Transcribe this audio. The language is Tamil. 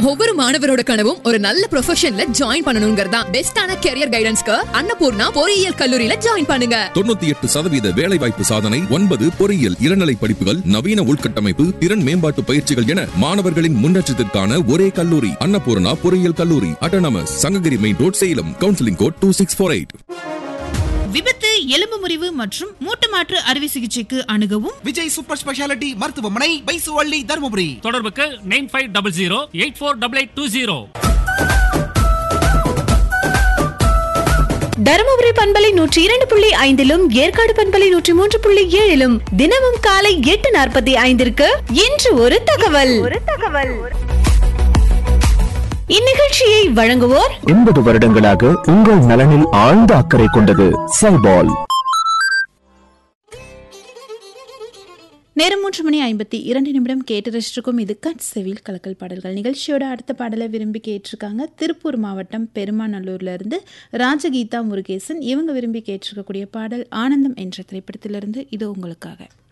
ஒவ்வொரு மாணவரோட கனவும் ஒரு நல்ல ப்ரொஃபஷன்ல ஜாயின் பண்ணணும்ங்கறதா. பெஸ்டான கரியர் கைடன்ஸ்க்கு அன்னபூர்ணா பொறியியல் கல்லூரியில ஜாயின் பண்ணுங்க. 98% வேலை வாய்ப்பு சாதனை, 9 பொறியியல் இளநிலை படிப்புகள், நவீன உள்கட்டமைப்பு, திறன் மேம்பாட்டு பயிற்சிகள் என மாணவர்களின் முன்னேற்றத்திற்கான ஒரே கல்லூரி அன்னபூர்ணா பொறியியல் கல்லூரி, autonomous, Sankagiri main road, Salem. Counselling code 2648. விபத்து, எலும்பு முறிவு மற்றும் மூட்டு மாற்று அறுவை சிகிச்சைக்கு அணுகவும் விஜய் சூப்பர் ஸ்பெஷாலிட்டி மருத்துவமனை, பைசுவள்ளி, தருமபுரி. தொடர்புக்கு 9500848820. தருமபுரி பண்பலை 102.5 ஏற்காடு பண்பலை 103.7 தினமும் காலை 8:45 இன்று ஒரு தகவல். இந்நிகழ்ச்சியை வழங்குவோர் 80 வருடங்களாக உங்கள் நலனில் ஆழ்ந்த அக்கறை கொண்டது சைபால். நேரம் 3:52 கேட்டு ரசிச்சிருக்கும். இது கட்செவில் கலக்கல் பாடல்கள் நிகழ்ச்சியோட அடுத்த பாடலை விரும்பி கேட்டிருக்காங்க. திருப்பூர் மாவட்டம் பெருமாநல்லூர்ல இருந்து ராஜகீதா முருகேசன். இவங்க விரும்பி கேட்டிருக்கக்கூடிய பாடல் ஆனந்தம் என்ற திரைப்படத்திலிருந்து இது உங்களுக்காக.